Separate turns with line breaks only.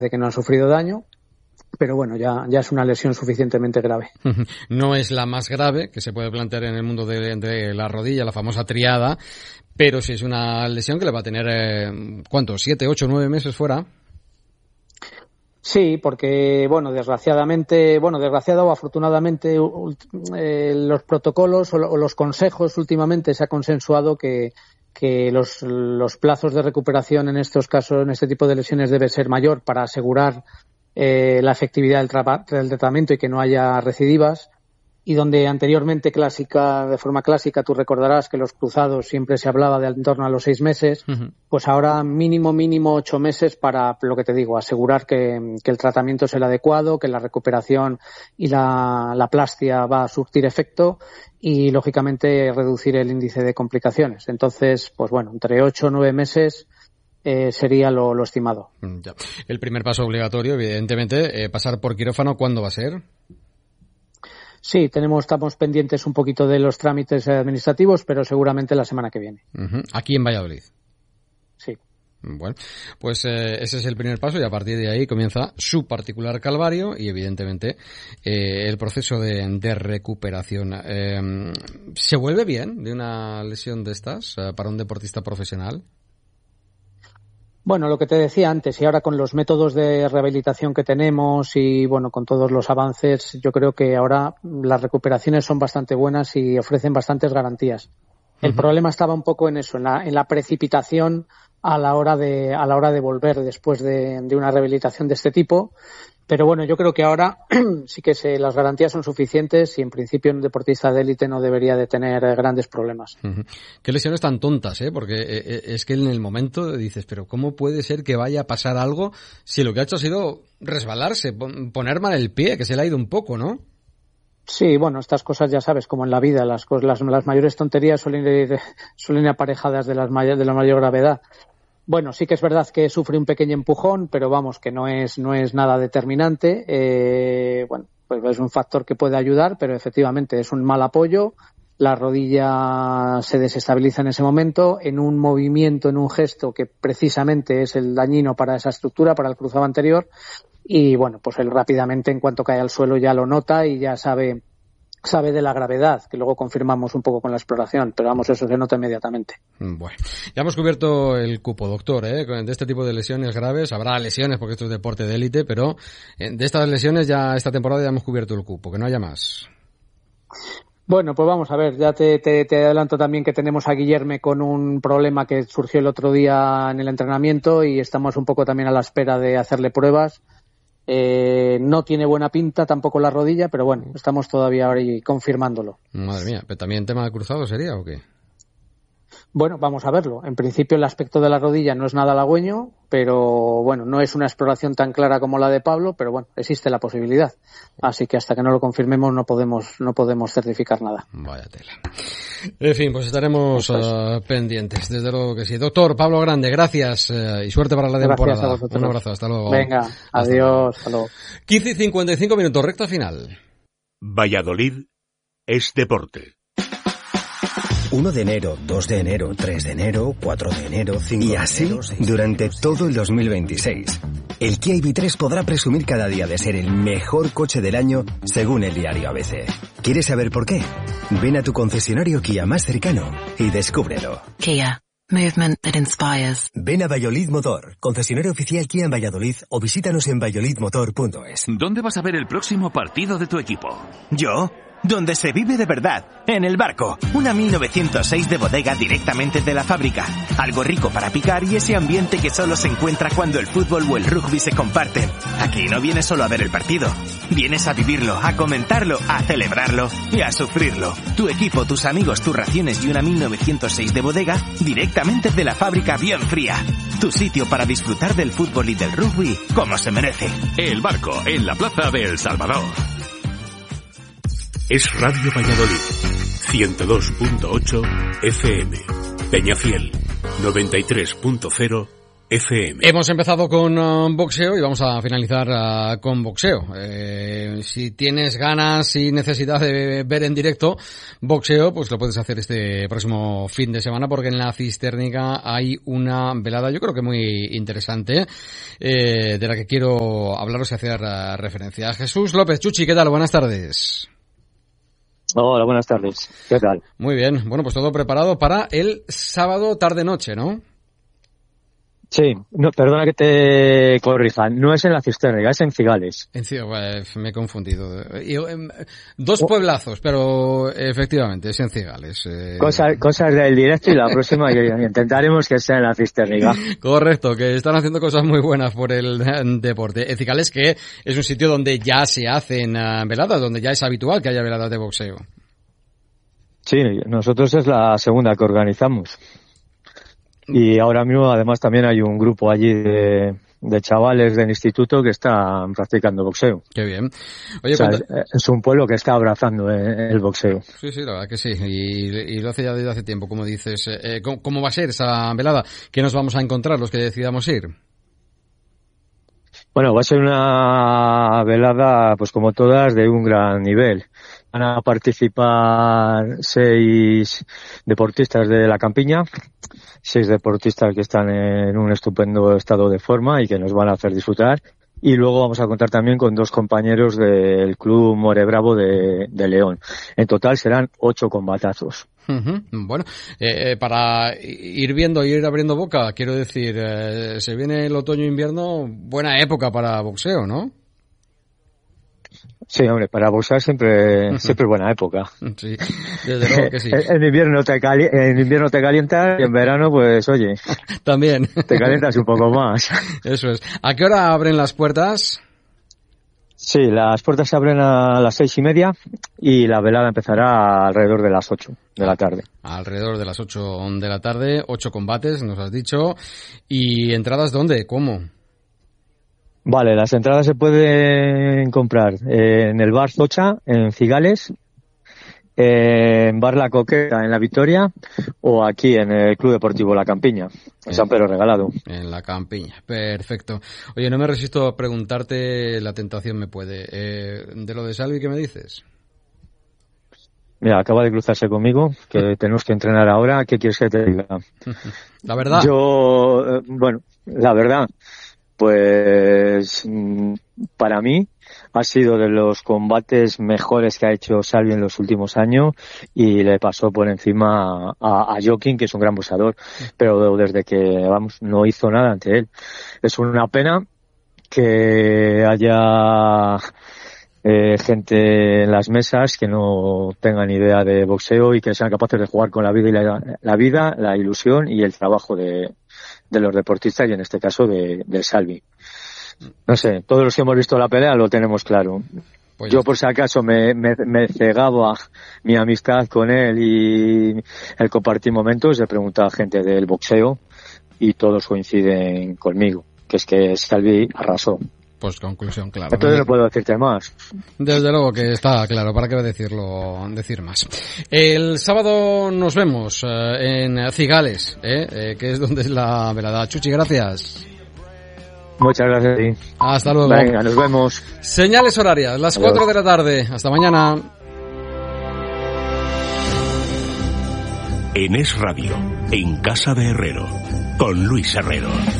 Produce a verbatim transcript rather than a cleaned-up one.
que no ha sufrido daño. Pero bueno, ya, ya es una lesión suficientemente grave.
No es la más grave que se puede plantear en el mundo de, de la rodilla, la famosa triada, pero sí es una lesión que le va a tener, eh, ¿cuántos? ¿Siete, ocho, nueve meses fuera?
Sí, porque, bueno, desgraciadamente, bueno, desgraciado o afortunadamente, eh, los protocolos o, o los consejos últimamente se ha consensuado que, que los, los plazos de recuperación en estos casos, en este tipo de lesiones, debe ser mayor para asegurar Eh, la efectividad del, tra- del tratamiento y que no haya recidivas, y donde anteriormente clásica, de forma clásica, tú recordarás que los cruzados siempre se hablaba de en torno a los seis meses, uh-huh. Pues ahora mínimo, mínimo ocho meses para, lo que te digo, asegurar que, que el tratamiento es el adecuado, que la recuperación y la, la plastia va a surtir efecto y, lógicamente, reducir el índice de complicaciones. Entonces, pues bueno, entre ocho o nueve meses Eh, sería lo, lo estimado.
Ya. El primer paso obligatorio, evidentemente, eh, pasar por quirófano, ¿cuándo va a ser?
Sí, tenemos, estamos pendientes un poquito de los trámites administrativos, pero seguramente la semana que viene.
Uh-huh. Aquí en Valladolid.
Sí.
Bueno, pues eh, ese es el primer paso y a partir de ahí comienza su particular calvario y evidentemente eh, el proceso de, de recuperación. Eh, ¿Se vuelve bien de una lesión de estas eh, para un deportista profesional?
Bueno, lo que te decía antes, y ahora con los métodos de rehabilitación que tenemos y bueno, con todos los avances, yo creo que ahora las recuperaciones son bastante buenas y ofrecen bastantes garantías. Uh-huh. El problema estaba un poco en eso, en la, en la precipitación a la hora de, a la hora de volver después de, de una rehabilitación de este tipo. Pero bueno, yo creo que ahora sí que se, las garantías son suficientes y en principio un deportista de élite no debería de tener grandes problemas.
Uh-huh. Qué lesiones tan tontas, ¿eh? Porque eh, es que en el momento dices, pero ¿cómo puede ser que vaya a pasar algo si lo que ha hecho ha sido resbalarse, poner mal el pie, que se le ha ido un poco, ¿no?
Sí, bueno, estas cosas ya sabes, como en la vida, las cosas, las, las mayores tonterías suelen ir, suelen ir aparejadas de las may- de la mayor gravedad. Bueno, sí que es verdad que sufre un pequeño empujón, pero vamos, que no es no es nada determinante. Eh, bueno, pues es un factor que puede ayudar, pero efectivamente es un mal apoyo. La rodilla se desestabiliza en ese momento, en un movimiento, en un gesto que precisamente es el dañino para esa estructura, para el cruzado anterior. Y bueno, pues él rápidamente, en cuanto cae al suelo, ya lo nota y ya sabe sabe de la gravedad, que luego confirmamos un poco con la exploración, pero vamos, eso se nota inmediatamente.
Bueno, ya hemos cubierto el cupo, doctor, ¿eh? De este tipo de lesiones graves, habrá lesiones porque esto es deporte de élite, pero de estas lesiones ya esta temporada ya hemos cubierto el cupo, que no haya más.
Bueno, pues vamos a ver, ya te, te, te adelanto también que tenemos a Guillerme con un problema que surgió el otro día en el entrenamiento y estamos un poco también a la espera de hacerle pruebas. Eh, no tiene buena pinta tampoco la rodilla, pero bueno, estamos todavía ahora confirmándolo.
Madre mía, ¿pero también tema de cruzado sería o qué?
Bueno, vamos a verlo. En principio el aspecto de la rodilla no es nada halagüeño, pero bueno, no es una exploración tan clara como la de Pablo, pero bueno, existe la posibilidad. Así que hasta que no lo confirmemos no podemos no podemos certificar nada.
Vaya tela. En fin, pues estaremos uh, pendientes, desde luego que sí. Doctor Pablo Grande, gracias uh, y suerte para la temporada.
Gracias a vosotros.
Un abrazo, hasta luego.
Venga, hasta adiós, luego. Hasta luego.
quince y cincuenta y cinco minutos, recta final.
Valladolid es deporte.
uno de enero, dos de enero, tres de enero, cuatro de enero, cinco de enero... Y así, durante todo el dos mil veintiséis. El Kia I V tres podrá presumir cada día de ser el mejor coche del año, según el diario A B C. ¿Quieres saber por qué? Ven a tu concesionario Kia más cercano y descúbrelo.
Kia. Movement that inspires.
Ven a Valladolid Motor, concesionario oficial Kia en Valladolid, o visítanos en valladolid motor punto es.
¿Dónde vas a ver el próximo partido de tu equipo?
¿Yo? Donde se vive de verdad, en El Barco, una mil novecientos seis de bodega directamente de la fábrica. Algo rico para picar y ese ambiente que solo se encuentra cuando el fútbol o el rugby se comparten. Aquí no vienes solo a ver el partido, vienes a vivirlo, a comentarlo, a celebrarlo y a sufrirlo. Tu equipo, tus amigos, tus raciones y una mil novecientos seis de bodega directamente de la fábrica bien fría. Tu sitio para disfrutar del fútbol y del rugby como se merece.
El Barco, en la plaza de El Salvador.
Es Radio Valladolid, ciento dos punto ocho F M, Peñafiel, noventa y tres punto cero F M.
Hemos empezado con uh, boxeo y vamos a finalizar uh, con boxeo. Eh, si tienes ganas y necesidad de ver en directo boxeo, pues lo puedes hacer este próximo fin de semana, porque en la Cistérnica hay una velada, yo creo que muy interesante, eh, de la que quiero hablaros y hacer uh, referencia. Jesús López, Chuchi, ¿qué tal? Buenas tardes.
Hola, buenas tardes. ¿Qué tal?
Muy bien. Bueno, pues todo preparado para el sábado tarde-noche, ¿no?
Sí, no, perdona que te corrija, no es en la Cistérnica, es en Cigales.
En Cigales, me he confundido. Yo, eh, dos pueblazos, pero efectivamente es en Cigales. Eh...
Cosas, cosas del directo y la próxima que intentaremos que sea en la Cistérnica.
Correcto, que están haciendo cosas muy buenas por el deporte. En Cigales, que es un sitio donde ya se hacen uh, veladas, donde ya es habitual que haya veladas de boxeo.
Sí, nosotros es la segunda que organizamos. Y ahora mismo, además, también hay un grupo allí de, de chavales del instituto que están practicando boxeo.
Qué bien. Oye,
o sea,
cuando...
es, es un pueblo que está abrazando el boxeo.
Sí, sí, la verdad que sí. Y, y lo hace ya desde hace tiempo, como dices. Eh, ¿cómo, ¿Cómo va a ser esa velada? ¿Qué nos vamos a encontrar los que decidamos ir?
Bueno, va a ser una velada, pues como todas, de un gran nivel. Van a participar seis deportistas de la campiña, seis deportistas que están en un estupendo estado de forma y que nos van a hacer disfrutar. Y luego vamos a contar también con dos compañeros del Club More Bravo de, de León. En total serán ocho combatazos.
Uh-huh. Bueno, eh, para ir viendo y ir abriendo boca, quiero decir, eh, se viene el otoño-invierno, buena época para boxeo, ¿no?
Sí, hombre, para boxear siempre siempre es buena época.
Sí, desde luego que sí.
En invierno te cali- en invierno te calientas y en verano, pues, oye,
también
te calientas un poco más.
Eso es. ¿A qué hora abren las puertas?
Sí, las puertas se abren a las seis y media y la velada empezará alrededor de las ocho de la tarde.
Alrededor de las ocho de la tarde, ocho combates, nos has dicho. ¿Y entradas dónde? ¿Cómo?
Vale, las entradas se pueden comprar en el Bar Zocha, en Cigales, en Bar La Coqueta, en La Victoria, o aquí en el Club Deportivo La Campiña, en San Pedro Regalado.
En La Campiña, perfecto. Oye, no me resisto a preguntarte, la tentación me puede. Eh, ¿De lo de Salvi qué me dices?
Mira, acaba de cruzarse conmigo, que tenemos que entrenar ahora. ¿Qué quieres que te diga?
La verdad.
Yo, bueno, la verdad, pues para mí ha sido de los combates mejores que ha hecho Salvi en los últimos años y le pasó por encima a, a Joaquín, que es un gran boxeador, pero desde que, vamos, no hizo nada ante él. Es una pena que haya eh, gente en las mesas que no tengan idea de boxeo y que sean capaces de jugar con la vida y la, la vida, la ilusión y el trabajo de, de los deportistas y en este caso de, de Salvi. No sé, todos los que hemos visto la pelea lo tenemos claro. Pues yo por si acaso me, me, me cegaba mi amistad con él y el compartir momentos, he preguntado a gente del boxeo y todos coinciden conmigo, que es que Salvi arrasó.
Pues conclusión, claro.
Entonces no puedo decirte más.
Desde luego que está claro, ¿para qué decirlo, decir más? El sábado nos vemos eh, en Cigales, eh, eh, que es donde es la velada. Chuchi, gracias.
Muchas gracias a ti.
Hasta luego.
Venga, nos vemos.
Señales horarias, las
Adiós.
cuatro de la tarde. Hasta mañana.
En Es Radio, en Casa de Herrero, con Luis Herrero.